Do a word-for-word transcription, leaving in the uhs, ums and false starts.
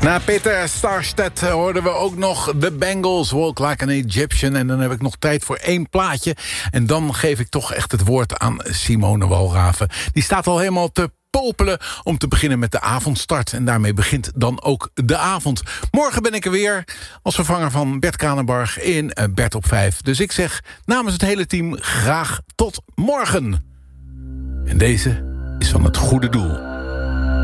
Na Peter Starstedt hoorden we ook nog The Bangles, Walk Like an Egyptian. En dan heb ik nog tijd voor één plaatje. En dan geef ik toch echt het woord aan Simone Walraven. Die staat al helemaal te popelen om te beginnen met de avondstart. En daarmee begint dan ook de avond. Morgen ben ik er weer als vervanger van Bert Kranenbarg in Bert op vijf. Dus ik zeg namens het hele team graag tot morgen. En deze is van het goede doel.